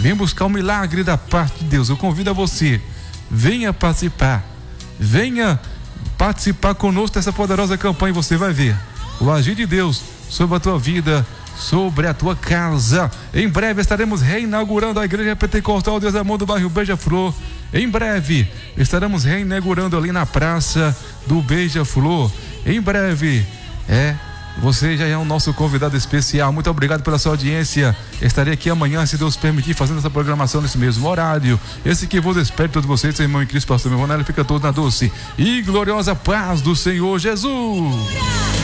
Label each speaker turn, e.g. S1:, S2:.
S1: Vem buscar o milagre da parte de Deus. Eu convido a você, venha participar conosco dessa poderosa campanha. Você vai ver o agir de Deus sobre a tua vida, sobre a tua casa. Em breve estaremos reinaugurando a Igreja Pentecostal Deus Amor do bairro Beija-Flor. Em breve estaremos reinaugurando ali na Praça do Beija-Flor. Em breve, você já é o nosso convidado especial. Muito obrigado pela sua audiência. Estarei aqui amanhã, se Deus permitir, fazendo essa programação nesse mesmo horário. Esse que vos espero todos vocês, seu irmão em Cristo, pastor Milvanelli. Fica todo na doce e gloriosa paz do Senhor Jesus.